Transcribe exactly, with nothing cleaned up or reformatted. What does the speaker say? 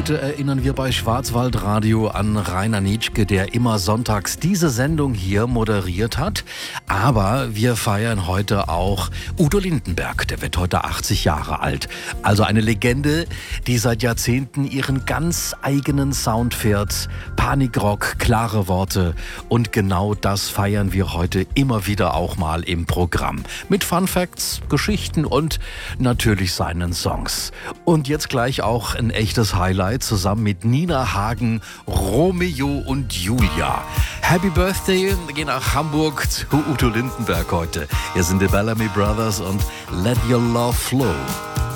Heute erinnern wir bei Schwarzwaldradio an Rainer Nitschke, der immer sonntags diese Sendung hier moderiert hat. Aber wir feiern heute auch Udo Lindenberg, der wird heute achtzig Jahre alt. Also eine Legende, die seit Jahrzehnten ihren ganz eigenen Sound fährt. Panikrock, klare Worte, und genau das feiern wir heute immer wieder auch mal im Programm. Mit Fun Facts, Geschichten und natürlich seinen Songs. Und jetzt gleich auch ein echtes Highlight zusammen mit Nina Hagen, Romeo und Julia. Happy Birthday, wir gehen nach Hamburg zu Udo Lindenberg heute. Hier sind die Bellamy Brothers und Let Your Love Flow.